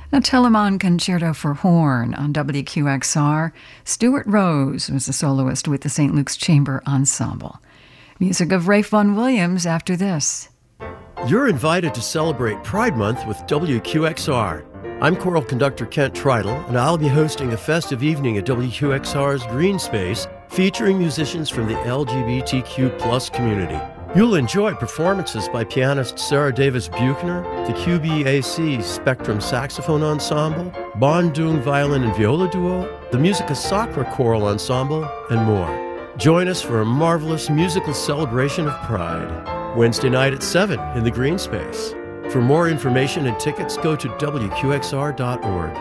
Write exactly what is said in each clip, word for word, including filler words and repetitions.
A Telemann Concerto for Horn on W Q X R. Stuart Rose was the soloist with the Saint Luke's Chamber Ensemble. Music of Ralph Vaughan Williams after this. You're invited to celebrate Pride Month with W Q X R. I'm choral conductor Kent Tridle, and I'll be hosting a festive evening at W Q X R's Green Space featuring musicians from the L G B T Q plus community. You'll enjoy performances by pianist Sarah Davis Buchner, the Q B A C Spectrum Saxophone Ensemble, Bon Dung Violin and Viola Duo, the Musica Sacra Choral Ensemble, and more. Join us for a marvelous musical celebration of Pride. Wednesday night at seven in the Green Space. For more information and tickets, go to W Q X R dot org.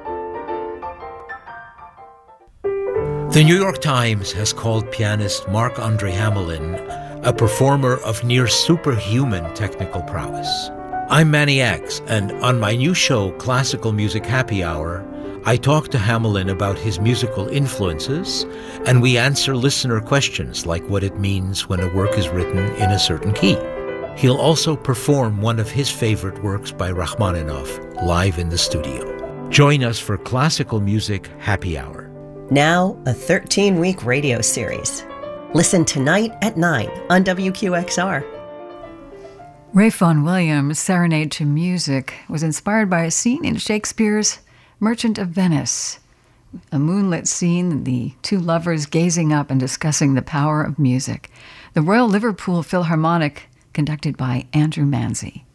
The New York Times has called pianist Marc-Andre Hamelin a performer of near superhuman technical prowess. I'm Manny X, and on my new show, Classical Music Happy Hour, I talk to Hamelin about his musical influences, and we answer listener questions like what it means when a work is written in a certain key. He'll also perform one of his favorite works by Rachmaninoff live in the studio. Join us for Classical Music Happy Hour. Now, a thirteen-week radio series. Listen tonight at nine on W Q X R. Ralph Vaughan Williams' Serenade to Music was inspired by a scene in Shakespeare's Merchant of Venice. A moonlit scene, the two lovers gazing up and discussing the power of music. The Royal Liverpool Philharmonic, conducted by Andrew Manzi.